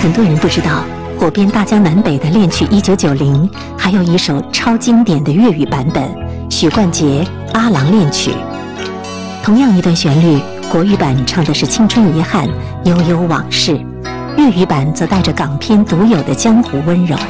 很多人不知道，火遍大江南北的恋曲1990》还有一首超经典的粤语版本，许冠杰《阿郎恋曲》。同样一段旋律，国语版唱的是青春遗憾、悠悠往事，粤语版则带着港片独有的江湖温柔。